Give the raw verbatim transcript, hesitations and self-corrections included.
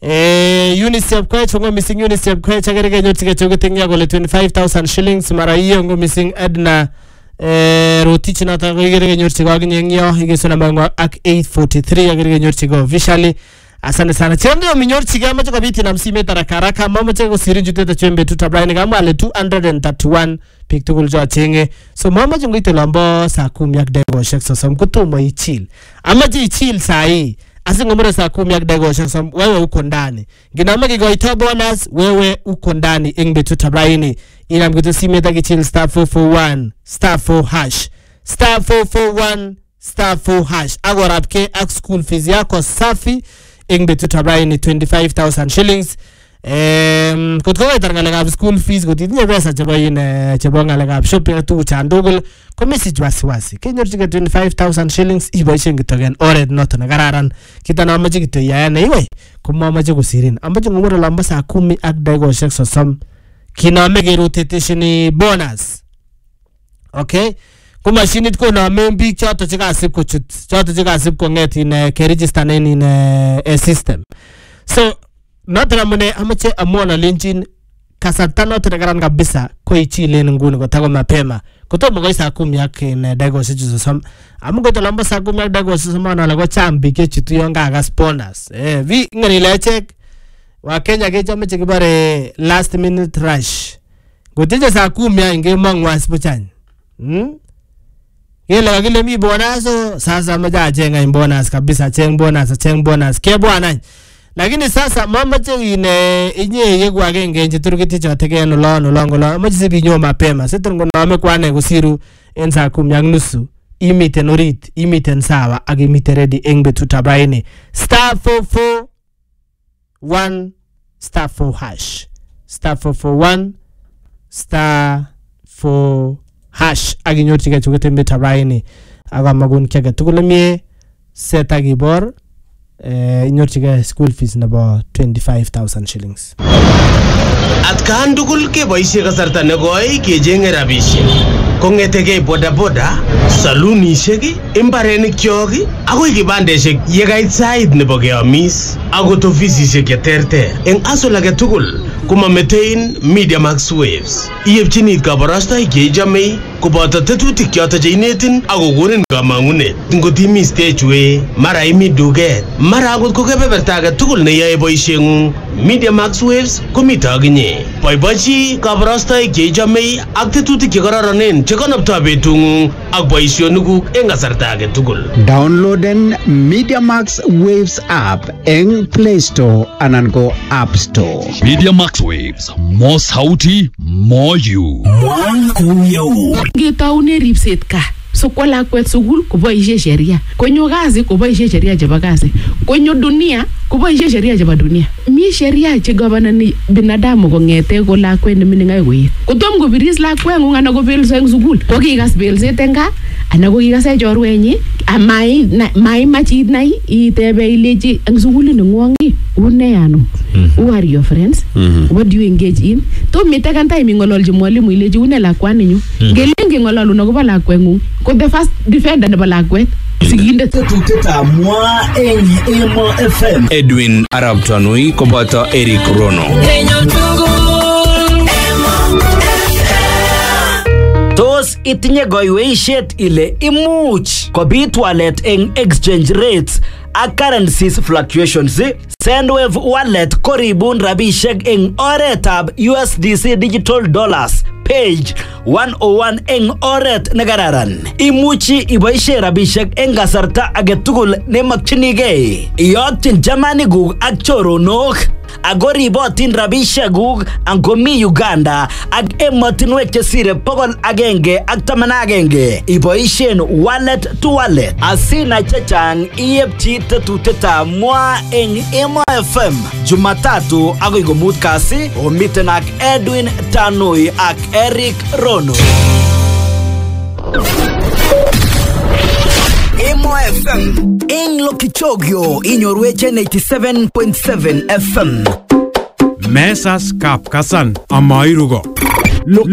Eh, UNICEF kwa chongo missing UNICEF kwa chagerege nyoti ke chogo tingia gole twenty-five thousand shillings mara hiyo ngo missing Edna eh rotich na ta gerege nyoti kwa ginyo igeso namba ngo ak eight forty-three gerege nyoti go officially. Asante sana. Chendo minyorchi kama choko biti na msime tarakaraka mama cheko sirinju tete chembe tutabraini kama ale two hundred thirty-one pik tukul jo chenge. So mama chungu ite lombo saa kumi yak dego shek sosam kutumo ichil. Ama ji ichil saa hii. Asi ngomore saa kumi yak dego shek sosam wewe uko ndani. Ginama kigo ito bonus wewe uko ndani ingbe tutabraini. Ina mkutu sime taki chill star four four one star four hash. Star four four one star four hash. Ago rapke ak school fees yako safi. Ingbe tutabraini twenty-five thousand shillings. Um, kutko ita ngalekab school fees kutitinye pesa chebo ine chebo ngalekab shopping tu chandugul ko message wasiwasi kenyorchige twenty-five thousand shillings iboishen kitogen oret noto ne kararan kita na amache kito yaane iwe komamache kusirin amache ngomoro lamba saa kumi ak dagoshek sosom kiname keroteteshini bonus. Okay, ko machinit ko na membi choto chikasib kochut choto chikasib konget in ke register in a system. So noto namune amache amona linjin kasarta noto ne karan kabisa ko ichile nguni ko tago mapema kutomo ko saa kumi ak in dagoshek sosom amungo to lamba saa kumi ak dagoshek sosom na ko chambi ke chitu yonga gas bonus eh vi ngani lechek wa Kenya ke chome chikibare last minute rush gotije saa kumi ainge mangwas buchany hm Yele kakile mi bonus sasa maja chenga bonus kabisa cheng bonus cheng bonus ke bwana lakini sasa mama che ine inye yegu agenge nje turukiti chote ke no lono longo lo maji sibi nyo mapema situngo na ame kwane kusiru enza kumi ak nusu imiten orit imiten sawa ak imiten ready engbe tutabraini star four four one star four hash star four four one star four hash aginyorchi ke chukete metabraini aga magun kege tukulemie seta gibor eh inyorchi ke school fees nabo twenty-five thousand shillings. Atkan tugul ke boisie kasarta ne koi kechenge rabishek kongetege boda boda salunishek imbarenik kyok akoi kibandeshek yekait sait nebo keamis akot ofisishek cheterter eng asol age tugul kumametein Media Max Waves iyepchini kabarastoik cheichome koboto tetutik choto cheinetin akokonin kamangunet ngotimis techwe mara imi duket mara akot ko kebeberta age tugul neyoe boisiengung Media Max Waves komito akinye boibochi kabarastoik cheichome ak tetutik chekororonen chekonoptoi betungung ak boisioniguk eng kasarta age tugul. Downloaden Media Max Waves app eng Play Store anan ko App Store. Media Max Waves, more sauti, more you. Ngetaune ripset ka so kwa lakwet sugul kuboishe sheria konyo kazi kuboishe sheria chebo kazi konyo dunia kuboishe sheria chebo dunia mi sheria che governani binadamu kongete ko lakwet ne mining akoyet kotom kobiris lakwet ngung ana kobelso eng sugul ko kikas belset enga ana ko kikas chorwenyi amai mai machit nai itebe ileji eng sugul ni ngwongi une yano who are your friends mm-hmm. What do you engage in to mitakan time ngololji mwalimu ileji une lakwani nyu gelenge ngololu nakoba lakwet ngung ko the first defender nebo lakwet siginde tuteta mwa enyi emo F M Edwin Arab Tanui koboto Eric Rono tos itinye goiweishet ile imuch kobit walet eng exchange rates ak currencies fluctuations. Sendwave wallet koribun rabishek eng oretab U S D C digital dollars page one oh one eng oret negararan. Imuchi iboishe rabishek eng kasarta age tugul nemakchinigei. Iyokyin chamanikuk ak choronok ako ribotin rabishekuk angomi Uganda ak emotinwek chesire pokol agenge ak taman agenge. Iboishen wallet to wallet. Asina chechang iyepchi tetutetab mwa eng Emo F M Jumatatu akoi komut kasi omiten ak Edwin Tanui ak Eric Rono. Emo F M ing Lokichogyo inyorweche eighty-seven point seven F M. Mesas Kapkasan Amairugo.